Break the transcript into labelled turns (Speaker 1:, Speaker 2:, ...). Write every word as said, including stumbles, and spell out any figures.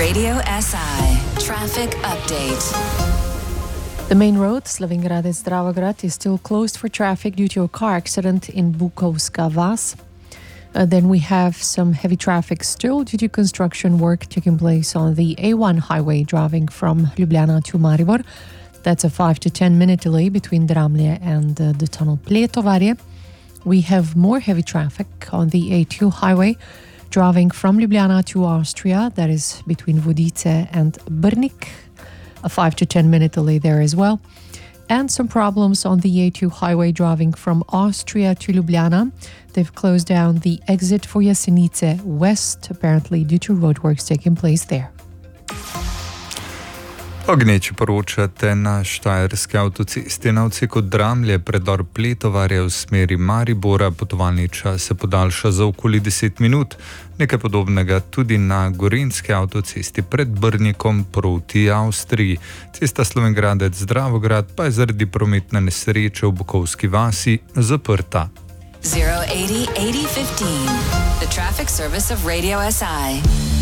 Speaker 1: Radio S I traffic update.
Speaker 2: The main road, Slovenj-Gradec-Dravograd, is still closed for traffic due to a car accident in Bukovska Vas. Uh, then we have some heavy traffic still due to construction work taking place on the A one highway driving from Ljubljana to Maribor. That's a five to ten minute delay between Dramlje and uh, the tunnel Pletovarje. We have more heavy traffic on the A two highway driving from Ljubljana to Austria. That is between Vodice and Brnik. A five to ten minute delay there as well. And some problems on the A two highway driving from Austria to Ljubljana. They've closed down the exit for Jesenice West, apparently due to roadworks taking place there.
Speaker 3: Ogneči poročate na Štajerski avtocesti na odseku Dramlje, predor Pletovarje v smeri Maribora, potovalni čas se podaljša za okoli deset minut. Nekaj podobnega tudi na Gorenjski avtocesti pred Brnikom proti Avstriji. Cesta Slovenj-Gradec-Dravograd pa je zaradi prometne nesreče v Bukovski vasi zaprta.
Speaker 1: zero eighty eighty fifteen. The traffic service of Radio S I.